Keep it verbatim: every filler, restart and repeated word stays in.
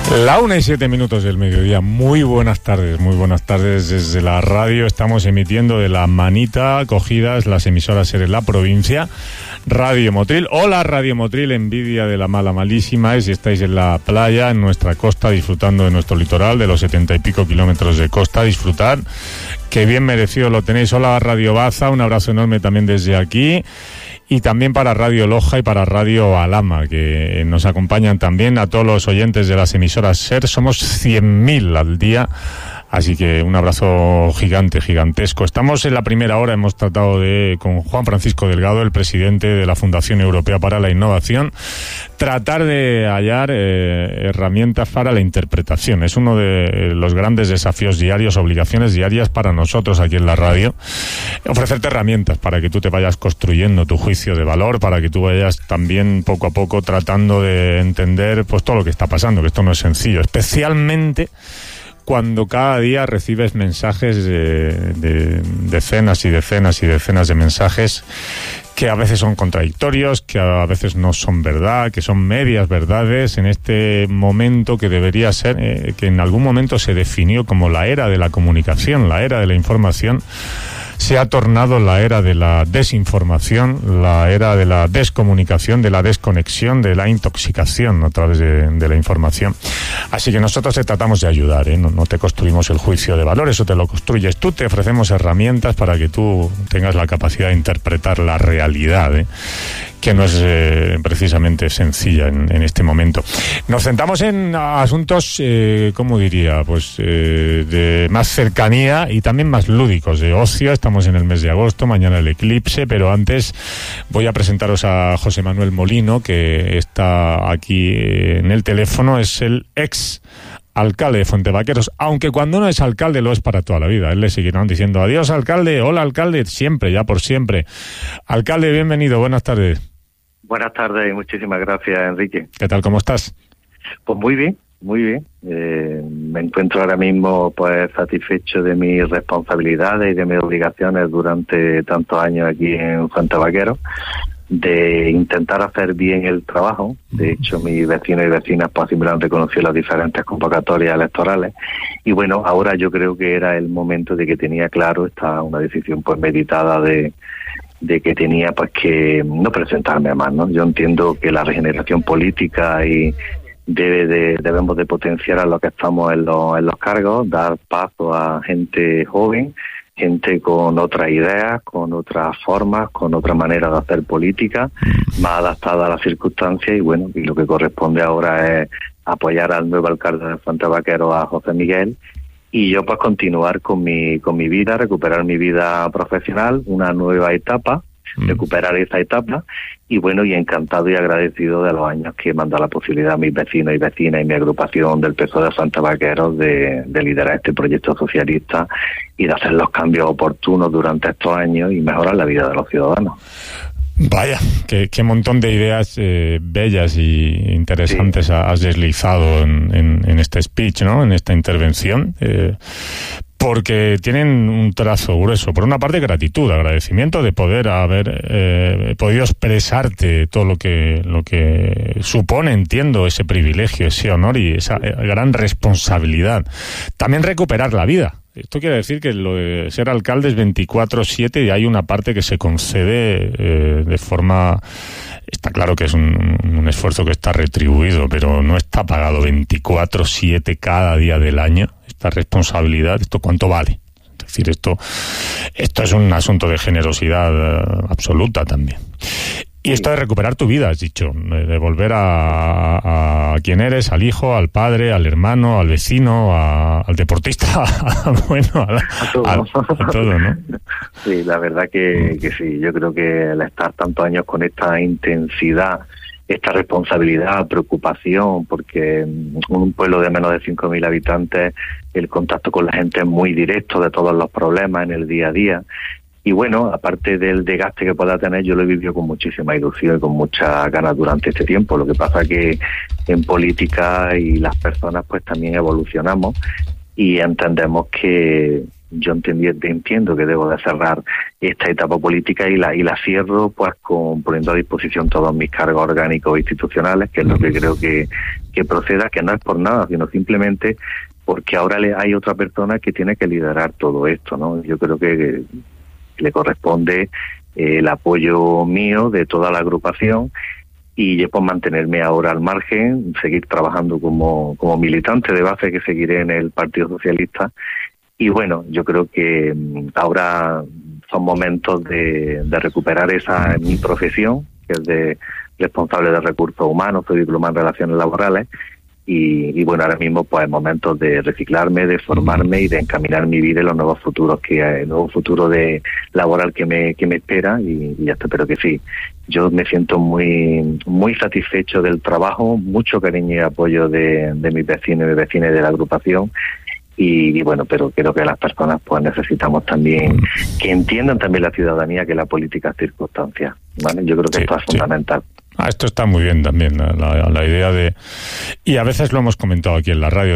La una y siete minutos del mediodía. Muy buenas tardes, muy buenas tardes desde la radio. Estamos emitiendo de la manita cogidas las emisoras en la provincia. Radio Motril. Hola Radio Motril, envidia de la mala malísima. Y si estáis en la playa, en nuestra costa, disfrutando de nuestro litoral, de los setenta y pico kilómetros de costa, disfrutar. Que bien merecido lo tenéis. Hola Radio Baza, un abrazo enorme también desde aquí. Y también para Radio Loja y para Radio Alama, que nos acompañan también, a todos los oyentes de las emisoras SER. Somos cien mil al día, así que un abrazo gigante, gigantesco. Estamos en la primera hora, hemos tratado de, con Juan Francisco Delgado, el presidente de la Fundación Europea para la Innovación, tratar de hallar eh, herramientas para la interpretación. Es uno de los grandes desafíos diarios, obligaciones diarias para nosotros aquí en la radio. Ofrecerte herramientas para que tú te vayas construyendo tu juicio de valor, para que tú vayas también poco a poco tratando de entender pues todo lo que está pasando, que esto no es sencillo, especialmente cuando cada día recibes mensajes de, de decenas y decenas y decenas de mensajes que a veces son contradictorios, que a veces no son verdad, que son medias verdades, en este momento que debería ser, eh, que en algún momento se definió como la era de la comunicación, la era de la información, se ha tornado la era de la desinformación, la era de la descomunicación, de la desconexión, de la intoxicación a través de, de la información. Así que nosotros te tratamos de ayudar, ¿eh? No, no te construimos el juicio de valor, eso te lo construyes tú, te ofrecemos herramientas para que tú tengas la capacidad de interpretar la realidad, ¿eh? Que no es eh, precisamente sencilla en, en este momento. Nos centramos en asuntos, eh, ¿cómo diría? Pues eh, de más cercanía y también más lúdicos, de ocio. Estamos en el mes de agosto, mañana el eclipse, pero antes voy a presentaros a José Manuel Molino, que está aquí en el teléfono, es el ex alcalde de Fuentevaqueros, aunque cuando uno es alcalde lo es para toda la vida. Él le seguirán diciendo adiós alcalde, hola alcalde, siempre, ya por siempre. Alcalde, bienvenido, buenas tardes. Buenas tardes y muchísimas gracias, Enrique. ¿Qué tal, cómo estás? Pues muy bien, muy bien. Eh, me encuentro ahora mismo pues satisfecho de mis responsabilidades y de mis obligaciones durante tantos años aquí en Fuentevaqueros, de intentar hacer bien el trabajo. De hecho, mis vecinos y vecinas pues siempre han reconocido las diferentes convocatorias electorales. Y bueno, ahora yo creo que era el momento de que tenía claro, esta una decisión pues meditada de de que tenía pues que no presentarme más, ¿no? Yo entiendo que la regeneración política y debe de, debemos de potenciar a los que estamos en los, en los cargos, dar paso a gente joven, gente con otras ideas, con otras formas, con otra manera de hacer política, más adaptada a las circunstancias, y bueno, y lo que corresponde ahora es apoyar al nuevo alcalde de Fuentevaqueros, a José Miguel, y yo pues continuar con mi con mi vida, recuperar mi vida profesional, una nueva etapa, mm. recuperar esa etapa, y bueno, y encantado y agradecido de los años que me han dado la posibilidad a mis vecinos y vecinas y mi agrupación del P S O E de Fuentevaqueros de, de liderar este proyecto socialista y de hacer los cambios oportunos durante estos años y mejorar la vida de los ciudadanos. Vaya, qué, qué montón de ideas eh, bellas y interesantes sí. has deslizado en, en, en este speech, ¿no? En esta intervención, eh, porque tienen un trazo grueso. Por una parte, gratitud, agradecimiento de poder haber eh, podido expresarte todo lo que lo que supone, entiendo, ese privilegio, ese honor y esa eh, gran responsabilidad. También recuperar la vida. Esto quiere decir que lo de ser alcalde es veinticuatro siete y hay una parte que se concede eh, de forma... Está claro que es un, un esfuerzo que está retribuido, pero no está pagado veinticuatro siete cada día del año. Esta responsabilidad, ¿esto cuánto vale? Es decir, esto, esto es un asunto de generosidad uh, absoluta también. Y esto de recuperar tu vida, has dicho, de volver a, a, a quien eres, al hijo, al padre, al hermano, al vecino, a, al deportista, a, bueno, a, a, todo. A, a todo, ¿no? Sí, la verdad que, que sí, yo creo que el estar tantos años con esta intensidad, esta responsabilidad, preocupación, porque en un pueblo de menos de cinco mil habitantes, el contacto con la gente es muy directo de todos los problemas en el día a día. Y bueno, aparte del desgaste que pueda tener, yo lo he vivido con muchísima ilusión y con muchas ganas durante este tiempo. Lo que pasa que en política y las personas pues también evolucionamos y entendemos que yo entendí, entiendo que debo de cerrar esta etapa política y la y la cierro pues con poniendo a disposición todos mis cargos orgánicos institucionales, que es lo que creo que, que proceda, que no es por nada, sino simplemente porque ahora le, hay otra persona que tiene que liderar todo esto, ¿no? Yo creo que le corresponde eh, el apoyo mío de toda la agrupación y yo pues mantenerme ahora al margen, seguir trabajando como, como militante de base que seguiré en el Partido Socialista. Y bueno, yo creo que ahora son momentos de, de recuperar esa mi profesión, que es de responsable de recursos humanos, soy diplomado en relaciones laborales, y, y bueno, ahora mismo pues momentos de reciclarme, de formarme y de encaminar mi vida en los nuevos futuros, que el nuevo futuro de laboral que me que me espera, y, y ya está. Pero que sí, yo me siento muy muy satisfecho del trabajo, mucho cariño y apoyo de, de mis vecinos y mis vecinas de la agrupación. Y, y bueno, pero creo que las personas pues necesitamos también que entiendan también la ciudadanía que la política es circunstancia, ¿vale? Yo creo que sí, esto es sí. fundamental. Ah, esto está muy bien también, la, la idea de... Y a veces lo hemos comentado aquí en la radio,